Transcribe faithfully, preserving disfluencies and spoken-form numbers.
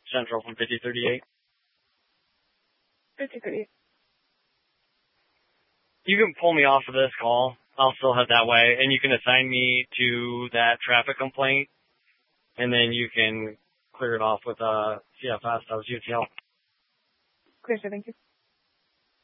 Central from fifty thirty-eight. fifty thirty-eight. You can pull me off of this call. I'll still head that way, and you can assign me to that traffic complaint, and then you can clear it off with uh, C F S. That was U T L. Clear, sir. Thank you.